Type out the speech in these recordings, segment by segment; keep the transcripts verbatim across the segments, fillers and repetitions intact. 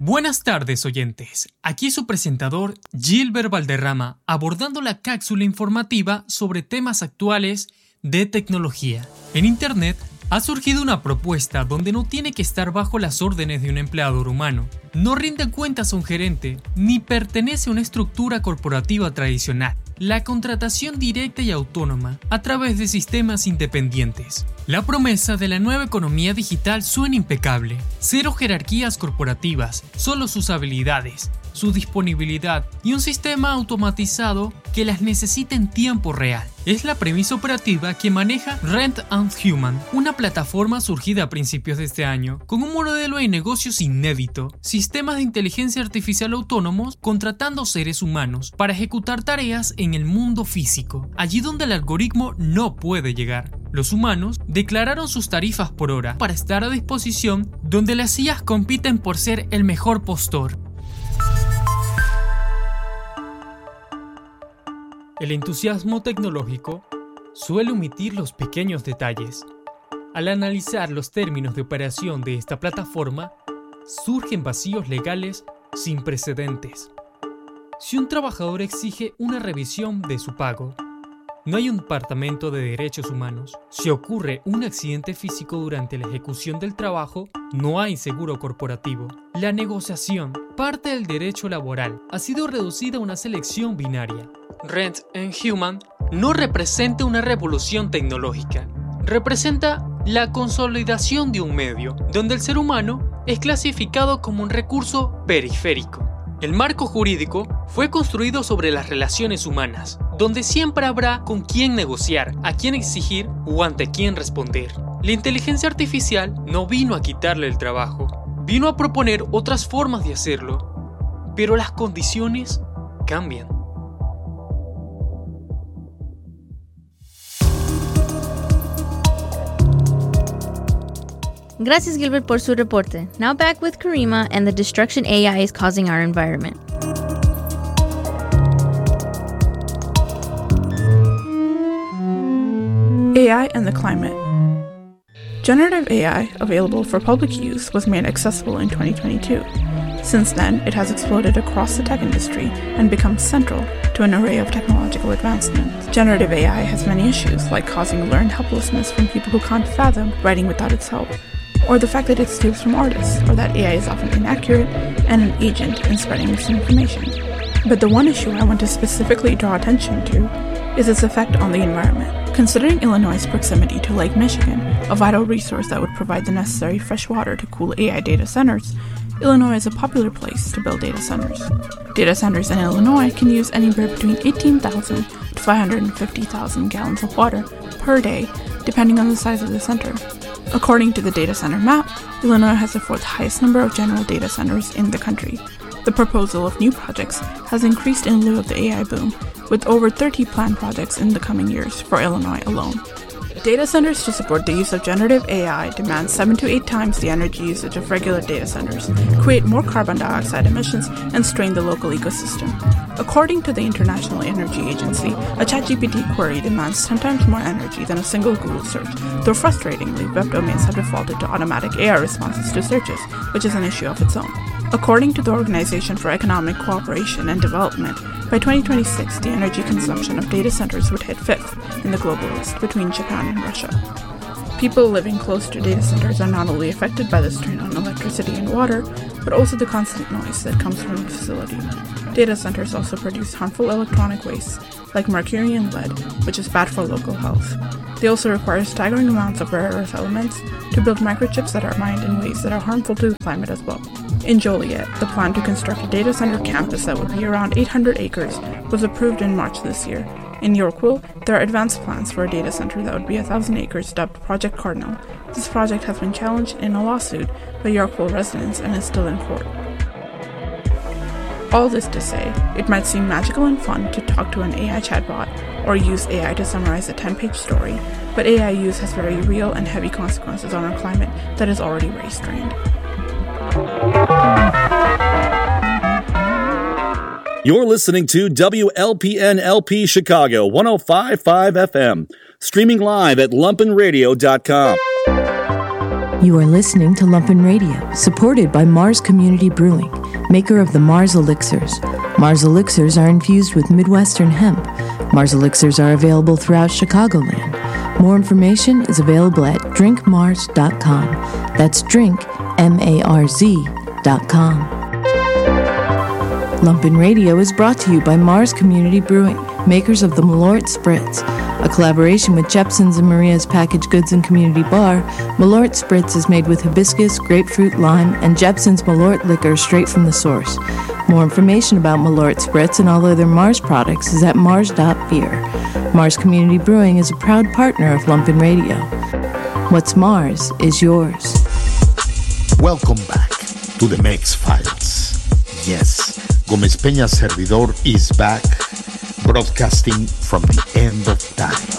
Buenas tardes, oyentes. Aquí su presentador Gilbert Valderrama, abordando la cápsula informativa sobre temas actuales de tecnología. En Internet ha surgido una propuesta donde no tiene que estar bajo las órdenes de un empleador humano, no rinde cuentas a un gerente, ni pertenece a una estructura corporativa tradicional. La contratación directa y autónoma a través de sistemas independientes. La promesa de la nueva economía digital suena impecable. Cero jerarquías corporativas, solo sus habilidades, su disponibilidad y un sistema automatizado que las necesita en tiempo real. Es la premisa operativa que maneja Rent and Human, una plataforma surgida a principios de este año, con un modelo de negocios inédito, sistemas de inteligencia artificial autónomos contratando seres humanos para ejecutar tareas en el mundo físico, allí donde el algoritmo no puede llegar. Los humanos declararon sus tarifas por hora para estar a disposición, donde las I As compiten por ser el mejor postor. El entusiasmo tecnológico suele omitir los pequeños detalles. Al analizar los términos de operación de esta plataforma, surgen vacíos legales sin precedentes. Si un trabajador exige una revisión de su pago, no hay un departamento de derechos humanos. Si ocurre un accidente físico durante la ejecución del trabajo, no hay seguro corporativo. La negociación, parte del derecho laboral, ha sido reducida a una selección binaria. Rent and Human no representa una revolución tecnológica, representa la consolidación de un medio, donde el ser humano es clasificado como un recurso periférico. El marco jurídico fue construido sobre las relaciones humanas, donde siempre habrá con quién negociar, a quién exigir o ante quién responder. La inteligencia artificial no vino a quitarle el trabajo, vino a proponer otras formas de hacerlo, pero las condiciones cambian. Gracias, Gilbert, por su reporte. Now back with Karima and the destruction A I is causing our environment. A I and the climate. Generative A I, available for public use, was made accessible in twenty twenty-two. Since then, it has exploded across the tech industry and become central to an array of technological advancements. Generative A I has many issues, like causing learned helplessness from people who can't fathom writing without its help, or the fact that it steals from artists, or that A I is often inaccurate and an agent in spreading misinformation. But the one issue I want to specifically draw attention to is its effect on the environment. Considering Illinois' proximity to Lake Michigan, a vital resource that would provide the necessary fresh water to cool A I data centers, Illinois is a popular place to build data centers. Data centers in Illinois can use anywhere between eighteen thousand to five hundred fifty thousand gallons of water per day, depending on the size of the center. According to the data center map, Illinois has the fourth highest number of general data centers in the country. The proposal of new projects has increased in lieu of the A I boom, with over thirty planned projects in the coming years for Illinois alone. Data centers to support the use of generative A I demand seven to eight times the energy usage of regular data centers, create more carbon dioxide emissions, and strain the local ecosystem. According to the International Energy Agency, a ChatGPT query demands ten times more energy than a single Google search, though frustratingly, web domains have defaulted to automatic A I responses to searches, which is an issue of its own. According to the Organization for Economic Cooperation and Development, by twenty twenty-six, the energy consumption of data centers would hit fifth in the global list between Japan and Russia. People living close to data centers are not only affected by the strain on electricity and water, but also the constant noise that comes from the facility. Data centers also produce harmful electronic waste, like mercury and lead, which is bad for local health. They also require staggering amounts of rare earth elements to build microchips that are mined in ways that are harmful to the climate as well. In Joliet, the plan to construct a data center campus that would be around eight hundred acres was approved in March this year. In Yorkville, there are advanced plans for a data center that would be one thousand acres dubbed Project Cardinal. This project has been challenged in a lawsuit by Yorkville residents and is still in court. All this to say, it might seem magical and fun to talk to an A I chatbot or use A I to summarize a ten-page story, but A I use has very real and heavy consequences on our climate that is already very strained. You're listening to W L P N L P Chicago one oh five point five F M, streaming live at lumpen radio dot com. You are listening to Lumpen Radio, supported by Mars Community Brewing, maker of the Mars Elixirs. Mars Elixirs are infused with Midwestern hemp. Mars Elixirs are available throughout Chicagoland. More information is available at drink mars dot com. That's drink, M A R Z, dot com. Lumpen Radio is brought to you by Mars Community Brewing, makers of the Malort Spritz. A collaboration with Jepson's and Maria's Packaged Goods and Community Bar, Malort Spritz is made with hibiscus, grapefruit, lime, and Jepson's Malort liquor straight from the source. More information about Malort Spritz and all other Mars products is at mars dot beer. Mars Community Brewing is a proud partner of Lumpen Radio. What's Mars is yours. Welcome back to the Mex Files. Yes, Gómez Peña Servidor is back, broadcasting from the end of times.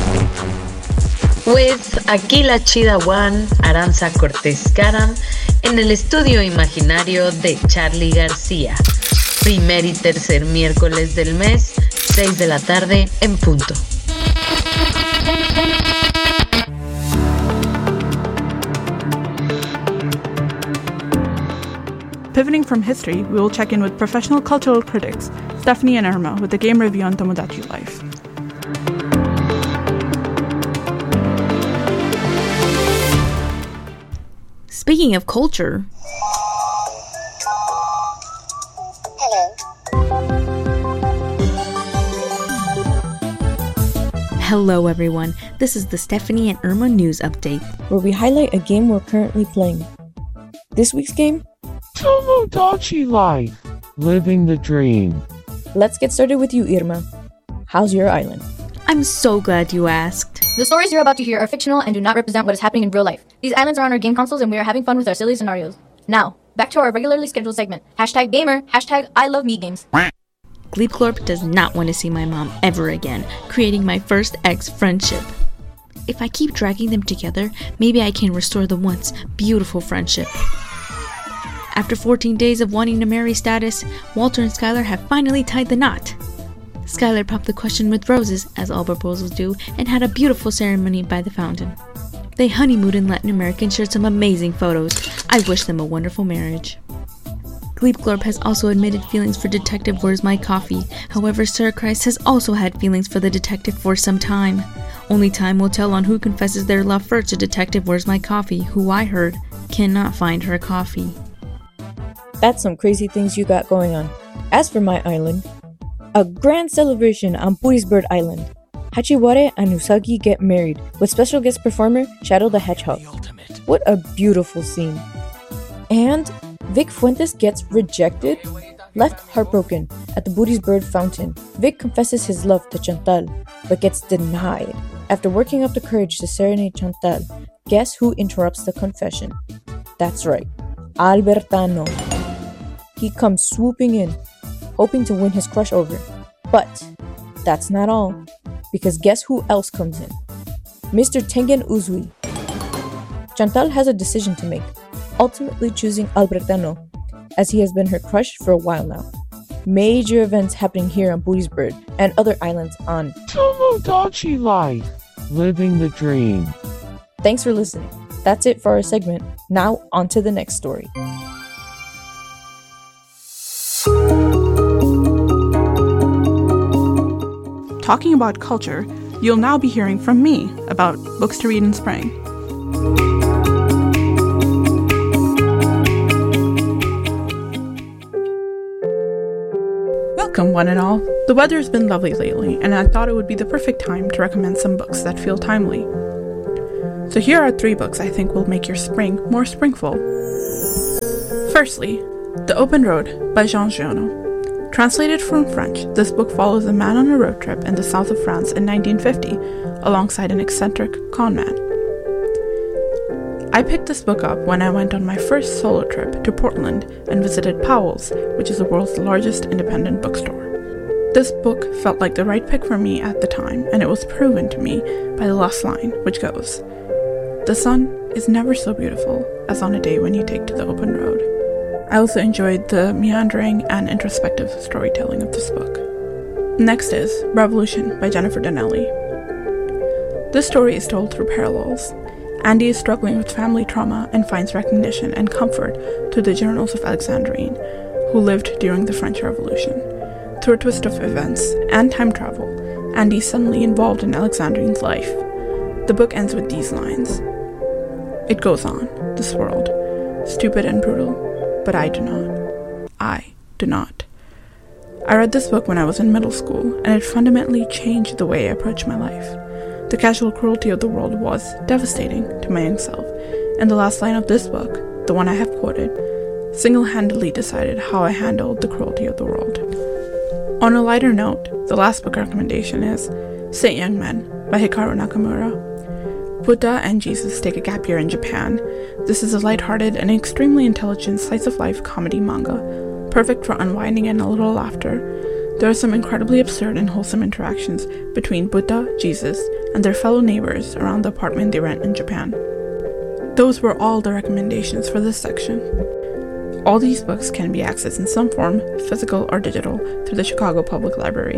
With aquí la chida One, Aranza Cortés Caram, en el estudio imaginario de Charlie García. Primer y tercer miércoles del mes, seis de la tarde en punto. Pivoting from history, we will check in with professional cultural critics Stephanie and Irma with the game review on Tomodachi Life. Speaking of culture... Hello everyone, this is the Stephanie and Irma News Update, where we highlight a game we're currently playing. This week's game? Tomodachi Life, living the dream. Let's get started with you, Irma. How's your island? I'm so glad you asked. The stories you're about to hear are fictional and do not represent what is happening in real life. These islands are on our game consoles and we are having fun with our silly scenarios. Now, back to our regularly scheduled segment. Hashtag gamer, hashtag I love me games. Gleepglorp does not want to see my mom ever again, creating my first ex friendship. If I keep dragging them together, maybe I can restore the once beautiful friendship. After fourteen days of wanting to marry status, Walter and Skylar have finally tied the knot. Skylar popped the question with roses, as all proposals do, and had a beautiful ceremony by the fountain. They honeymooned in Latin America and shared some amazing photos. I wish them a wonderful marriage. Gleepglorp has also admitted feelings for Detective Where's My Coffee. However, Sir Christ has also had feelings for the detective for some time. Only time will tell on who confesses their love first to Detective Where's My Coffee, who I heard cannot find her coffee. That's some crazy things you got going on. As for my island, a grand celebration on Purisbird Island. Hachiware and Usagi get married, with special guest performer Shadow the Hedgehog. What a beautiful scene. And Vic Fuentes gets rejected? Left heartbroken at the Purisbird fountain, Vic confesses his love to Chantal, but gets denied. After working up the courage to serenade Chantal, guess who interrupts the confession? That's right, Albertano. He comes swooping in, hoping to win his crush over. But that's not all, because guess who else comes in? Mister Tengen Uzui. Chantal has a decision to make, ultimately choosing Albertano, as he has been her crush for a while now. Major events happening here on Purisbird and other islands on Tomodachi Life, living the dream. Thanks for listening. That's it for our segment. Now on to the next story. Talking about culture, you'll now be hearing from me about books to read in spring. Welcome, one and all. The weather has been lovely lately, and I thought it would be the perfect time to recommend some books that feel timely. So here are three books I think will make your spring more springful. Firstly, The Open Road by Jean Giono. Translated from French, this book follows a man on a road trip in the south of France in nineteen fifty, alongside an eccentric con man. I picked this book up when I went on my first solo trip to Portland and visited Powell's, which is the world's largest independent bookstore. This book felt like the right pick for me at the time, and it was proven to me by the last line, which goes, "The sun is never so beautiful as on a day when you take to the open road." I also enjoyed the meandering and introspective storytelling of this book. Next is Revolution by Jennifer Donnelly. This story is told through parallels. Andy is struggling with family trauma and finds recognition and comfort through the journals of Alexandrine, who lived during the French Revolution. Through a twist of events and time travel, Andy is suddenly involved in Alexandrine's life. The book ends with these lines. It goes on, this world, stupid and brutal, but I do not. I do not. I read this book when I was in middle school, and it fundamentally changed the way I approach my life. The casual cruelty of the world was devastating to my young self, and the last line of this book, the one I have quoted, single-handedly decided how I handled the cruelty of the world. On a lighter note, the last book recommendation is Saint Young Men by Hikaru Nakamura. Buddha and Jesus take a gap year in Japan. This is a lighthearted and extremely intelligent slice-of-life comedy manga, perfect for unwinding and a little laughter. There are some incredibly absurd and wholesome interactions between Buddha, Jesus, and their fellow neighbors around the apartment they rent in Japan. Those were all the recommendations for this section. All these books can be accessed in some form, physical or digital, through the Chicago Public Library.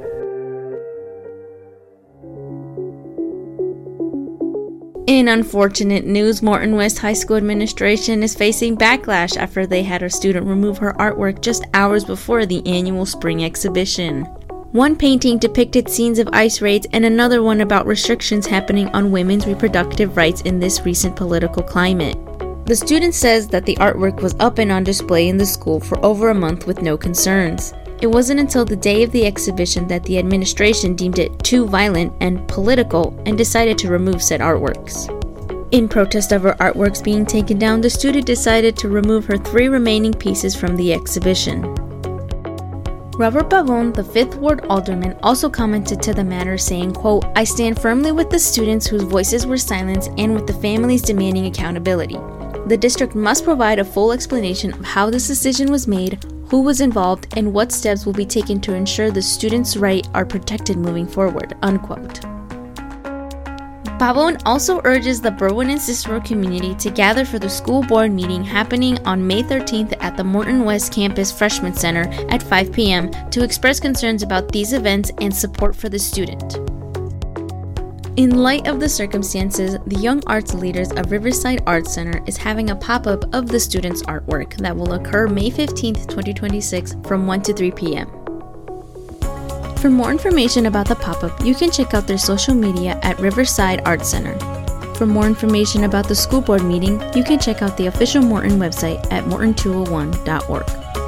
In unfortunate news, Morton West High School administration is facing backlash after they had a student remove her artwork just hours before the annual spring exhibition. One painting depicted scenes of ICE raids and another one about restrictions happening on women's reproductive rights in this recent political climate. The student says that the artwork was up and on display in the school for over a month with no concerns. It wasn't until the day of the exhibition that the administration deemed it too violent and political and decided to remove said artworks. In protest of her artworks being taken down, the student decided to remove her three remaining pieces from the exhibition. Robert Pavone, the fifth Ward Alderman, also commented to the matter saying, quote, "I stand firmly with the students whose voices were silenced and with the families demanding accountability. The district must provide a full explanation of how this decision was made, who was involved, and what steps will be taken to ensure the students' rights are protected moving forward," unquote. Pavone also urges the Berwyn and Cicero community to gather for the school board meeting happening on May thirteenth at the Morton West Campus Freshman Center at five p.m. to express concerns about these events and support for the student. In light of the circumstances, the Young Arts Leaders of Riverside Arts Center is having a pop-up of the students' artwork that will occur May fifteenth, twenty twenty-six from one to three p.m. For more information about the pop-up, you can check out their social media at Riverside Arts Center. For more information about the school board meeting, you can check out the official Morton website at morton two oh one dot org.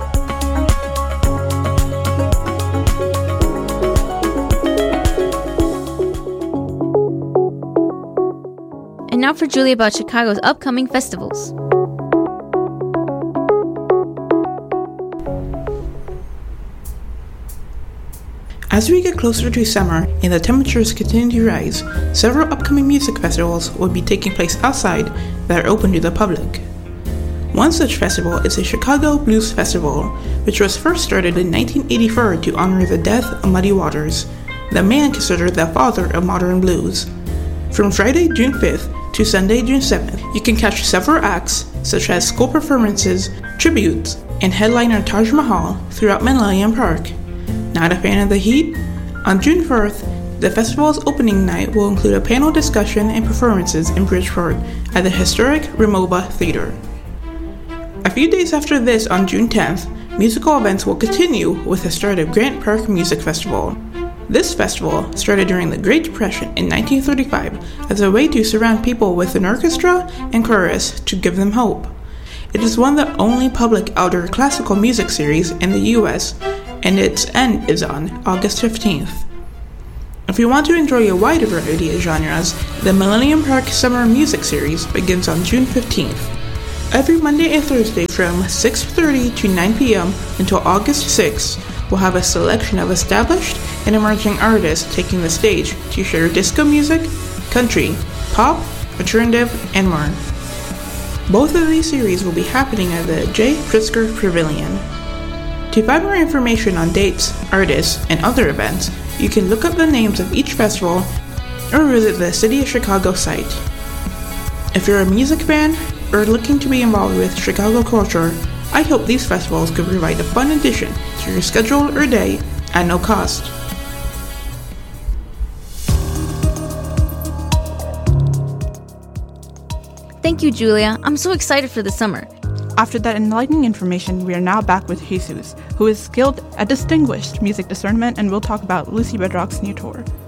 And now for Julie about Chicago's upcoming festivals. As we get closer to summer and the temperatures continue to rise, several upcoming music festivals will be taking place outside that are open to the public. One such festival is the Chicago Blues Festival, which was first started in nineteen eighty-four to honor the death of Muddy Waters, the man considered the father of modern blues. From Friday, June fifth to Sunday, June seventh, you can catch several acts such as school performances, tributes, and headliner Taj Mahal throughout Millennium Park. Not a fan of the heat? On June fourth, the festival's opening night will include a panel discussion and performances in Bridgeport at the historic Remova Theater. A few days after this, on June tenth, musical events will continue with the start of Grant Park Music Festival. This festival started during the Great Depression in nineteen thirty-five as a way to surround people with an orchestra and chorus to give them hope. It is one of the only public outdoor classical music series in the U S, and its end is on August fifteenth. If you want to enjoy a wider variety of genres, the Millennium Park Summer Music Series begins on June fifteenth. Every Monday and Thursday from six thirty to nine p.m. until August sixth, we'll have a selection of established and emerging artists taking the stage to share disco music, country, pop, alternative, and more. Both of these series will be happening at the J. Pritzker Pavilion. To find more information on dates, artists, and other events, you can look up the names of each festival or visit the City of Chicago site. If you're a music fan or looking to be involved with Chicago culture, I hope these festivals could provide a fun addition to your schedule or day at no cost. Thank you, Julia. I'm so excited for the summer. After that enlightening information, we are now back with Jesus, who is skilled at distinguished music discernment, and we'll talk about Lucy Bedrock's new tour.